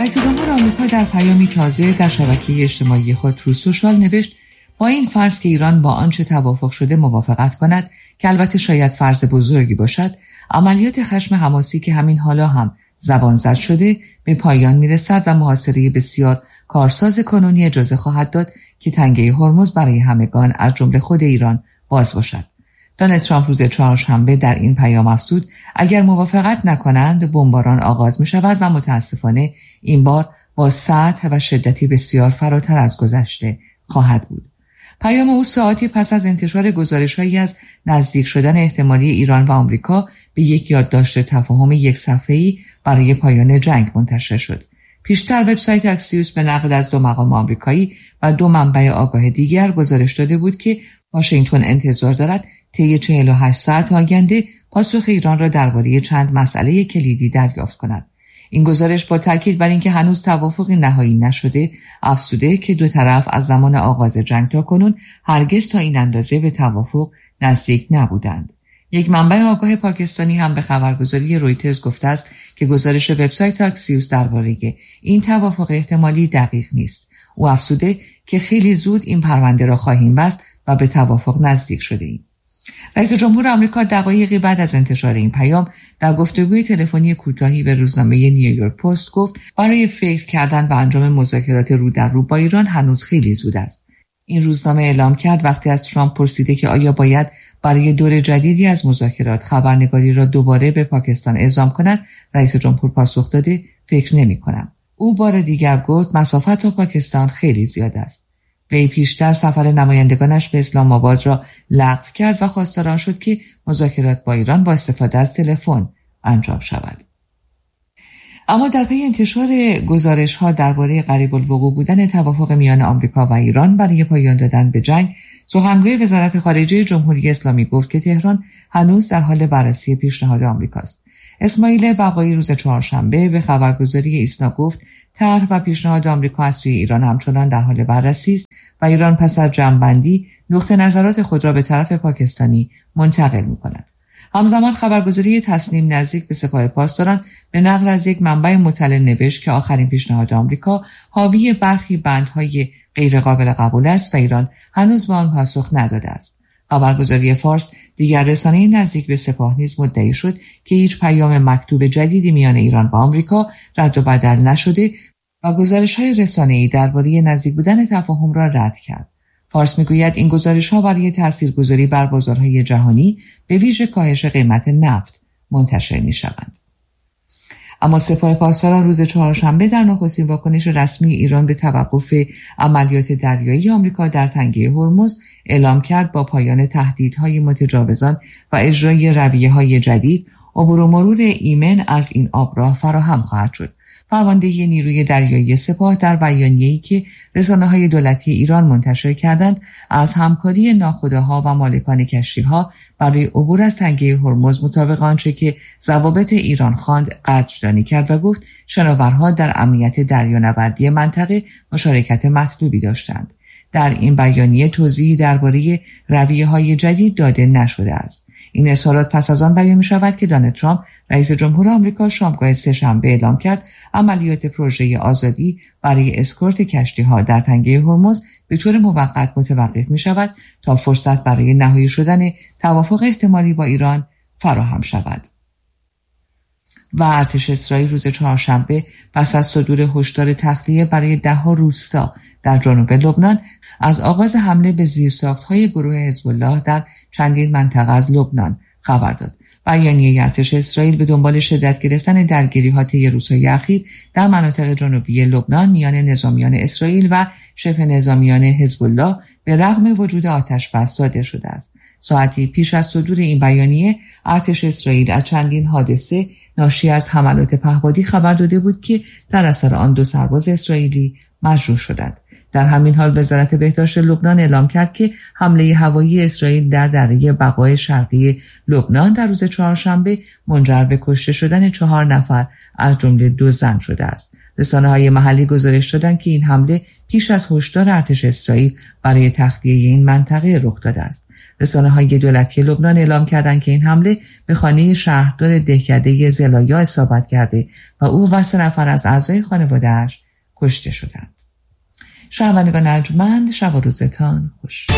رئیس جمهور آمریکا در پیامی تازه در شبکه اجتماعی خود تروث سوشال نوشت با این فرض که ایران با آنچه توافق شده موافقت کند که البته شاید فرض بزرگی باشد، عملیات خشم حماسی که همین حالا هم زبان زد شده به پایان میرسد و محاصره بسیار کارساز کنونی اجازه خواهد داد که تنگه هرمز برای همگان از جمله خود ایران باز باشد. دونالد ترامپ روز چهارشنبه در این پیام افزود اگر موافقت نکنند بمباران آغاز می شود و متاسفانه این بار با سطح و شدتی بسیار فراتر از گذشته خواهد بود. پیام او ساعتی پس از انتشار گزارش‌هایی از نزدیک شدن احتمالی ایران و آمریکا به یک یادداشت تفاهم یک صفحه‌ای برای پایان جنگ منتشر شد. پیشتر وبسایت اکسیوس به نقل از 2 مقام آمریکایی و 2 منبع آگاه دیگر گزارش داده بود که واشنگتن انتظار دارد طی 48 ساعت آینده پاسخ ایران را درباره چند مسئله کلیدی دریافت کند. این گزارش با تاکید بر اینکه هنوز توافقی نهایی نشده افزوده که دو طرف از زمان آغاز جنگ تا کنون هرگز تا این اندازه به توافق نزدیک نبودند. یک منبع آگاه پاکستانی هم به خبرگزاری رویترز گفته است که گزارش وبسایت اکسیوس درباره این توافق احتمالی دقیق نیست. او افزوده که خیلی زود این پرونده را خواهیم بست و به توافق نزدیک شده ایم. رئیس جمهور آمریکا دقایقی بعد از انتشار این پیام در گفتگوی تلفنی کوتاهی به روزنامه نیویورک پست گفت برای فکر کردن به انجام مذاکرات رو در رو با ایران هنوز خیلی زود است. این روزنامه اعلام کرد وقتی از ترامپ پرسیده که آیا باید برای دور جدیدی از مذاکرات خبرنگاری را دوباره به پاکستان اعزام کند، رئیس جمهور پاسخ داده فکر نمی‌کنم. او بار دیگر گفت مسافت تا پاکستان خیلی زیاد است. وی پیشتر سفر نمایندگانش به اسلام آباد را لغو کرد و خواستار آن شد که مذاکرات با ایران با استفاده از تلفن انجام شود. اما در پی انتشار گزارش‌ها درباره قریب الوقوع بودن توافق میان آمریکا و ایران برای پایان دادن به جنگ، سخنگوی وزارت خارجه جمهوری اسلامی گفت که تهران هنوز در حال بررسی پیشنهاد آمریکاست. اسماعیل بقایی روز چهارشنبه به خبرگزاری ایسنا گفت طرح و پیشنهاد آمریکا از سوی ایران همچنان در حال بررسی است و ایران پس از جمع‌بندی نقطه نظرات خود را به طرف پاکستانی منتقل می‌کند. همزمان خبرگزاری تسنیم نزدیک به سپاه پاسداران به نقل از یک منبع مطلع نوشت که آخرین پیشنهاد آمریکا حاوی برخی بندهای غیرقابل قبول است و ایران هنوز به آن پاسخ نداده است. خبرگزاری فارس دیگر رسانه نزدیک به سپاه نیز مدعی شد که هیچ پیام مکتوب جدیدی میان ایران و آمریکا رد و بدل نشده و گزارش‌های رسانه‌ای درباره نزدیک بودن تفاهم را رد کرد. فارس میگوید این گزارش‌ها برای تاثیرگذاری بر بازارهای جهانی به ویژه کاهش قیمت نفت منتشر می‌شوند. اما سپاه پاسداران روز چهارشنبه در نخستین واکنش رسمی ایران به توقف عملیات دریایی آمریکا در تنگه هرمز اعلام کرد با پایان تهدیدهای متجاوزان و اجرای رویه‌های جدید عبور و مرور ایمن از این آبراه فراهم خواهد شد. فرمانده نیروی دریایی سپاه در بیانیه‌ای که رسانه‌های دولتی ایران منتشر کردند از همکاری ناخودآگاه و مالکان کشتی‌ها برای عبور از تنگه هرمز مطابق آنچه که ضوابط ایران خواند قدردانی کرد و گفت شناورها در امنیت دریانوردی منطقه مشارکت مطلوبی داشتند. در این بیانیه توضیحی درباره رویه‌های جدید داده نشده است. این اظهارات پس از آن بیان می‌شود که دونالد ترامپ رئیس جمهور آمریکا شامگاه سه‌شنبه اعلام کرد عملیات پروژه آزادی برای اسکورت کشتی‌ها در تنگه هرمز به طور موقت متوقف می‌شود تا فرصت برای نهایی شدن توافق احتمالی با ایران فراهم شود. و ارتش اسرائیل روز چهارشنبه پس از صدور هشدار تخلیه برای 10 روستا در جنوب لبنان از آغاز حمله به زیرساخت‌های گروه حزب الله در چندین منطقه از لبنان خبر داد. بیانیه ارتش اسرائیل به دنبال شدت گرفتن درگیری‌ها طی روزهای اخیر در مناطق جنوبی لبنان میان نظامیان اسرائیل و شبه نظامیان حزب الله به رغم وجود آتش‌بس صادر شده است. ساعتی پیش از صدور این بیانیه ارتش اسرائیل از چندین حادثه ناشی از حملات پهپادی خبر داده بود که در اثر آن 2 سرباز اسرائیلی مجروح شدند. در همین حال وزارت بهداشت لبنان اعلام کرد که حمله هوایی اسرائیل در دره بقای شرقی لبنان در روز چهارشنبه منجر به کشته شدن 4 نفر از جمله 2 زن شده است. رسانه‌های محلی گزارش دادند که این حمله پیش از هشدار ارتش اسرائیل برای تخلیه این منطقه رخ داده است. رسانه‌های دولتی لبنان اعلام کردند که این حمله به خانه شهردار دهکده زلایا اصابت کرده و او و 3 نفر از اعضای خانواده‌اش کشته شدند. شنوندگان ارجمند، شب و روزتان خوش.